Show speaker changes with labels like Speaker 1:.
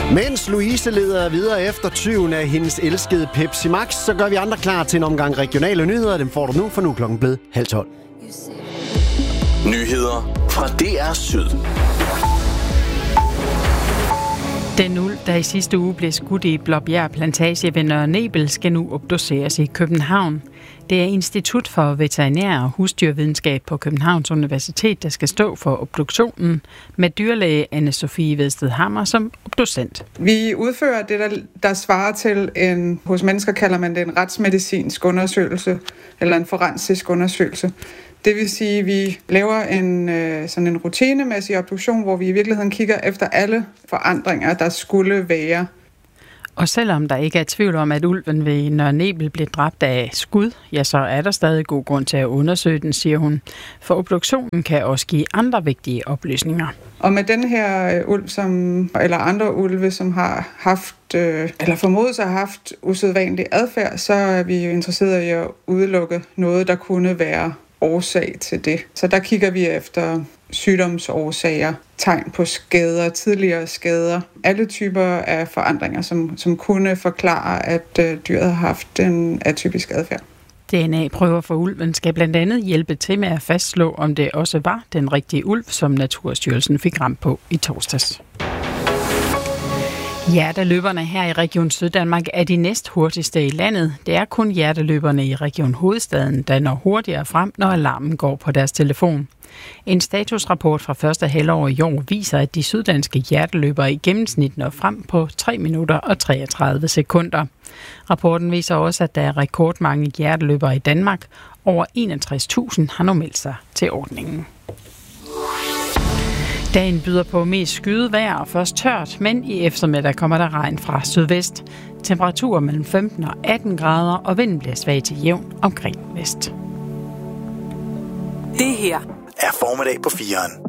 Speaker 1: Mens Louise leder videre efter tyven af hendes elskede Pepsi Max, så gør vi andre klar til en omgang regionale nyheder. Dem får du nu, for nu klokken blevet 11:30.
Speaker 2: Nyheder fra DR Syd.
Speaker 3: Den ulv, der i sidste uge blev skudt i Blåbjerg Plantage ved Nørre Nebel, skal nu obduceres i København. Det er Institut for Veterinær og Husdyrvidenskab på Københavns Universitet, der skal stå for obduktionen, med dyrlæge Anne-Sophie Vedsted Hammer som obducent.
Speaker 4: Vi udfører det, der svarer til hos mennesker kalder man det en retsmedicinsk undersøgelse, eller en forensisk undersøgelse. Det vil sige, at vi laver sådan en rutinemæssig obduktion, hvor vi i virkeligheden kigger efter alle forandringer, der skulle være.
Speaker 3: Og selvom der ikke er tvivl om, at ulven ved Nørre Nebel blev dræbt af skud, ja, så er der stadig god grund til at undersøge den, siger hun. For obduktionen kan også give andre vigtige oplysninger.
Speaker 4: Og med den her ulv, eller andre ulve, som har haft, eller formodes at have haft usædvanlig adfærd, så er vi jo interesseret i at udelukke noget, der kunne være årsag til det. Så der kigger vi efter sygdomsårsager, tegn på skader, tidligere skader, alle typer af forandringer, som kunne forklare, at dyret har haft en atypisk adfærd.
Speaker 3: DNA-prøver for ulven skal blandt andet hjælpe til med at fastslå, om det også var den rigtige ulv, som Naturstyrelsen fik ramt på i torsdags. Hjerteløberne her i Region Syddanmark er de næst hurtigste i landet. Det er kun hjerteløberne i Region Hovedstaden, der når hurtigere frem, når alarmen går på deres telefon. En statusrapport fra første halvår i år viser, at de syddanske hjerteløbere i gennemsnit når frem på 3 minutter og 33 sekunder. Rapporten viser også, at der er rekordmange hjerteløbere i Danmark. Over 61.000 har nu meldt sig til ordningen. Dagen byder på mest skyet vejr og først tørt, men i eftermiddag kommer der regn fra sydvest. Temperaturer mellem 15 og 18 grader, og vinden bliver svag til jævn omkring vest.
Speaker 2: Det her er Formiddag på 4'eren.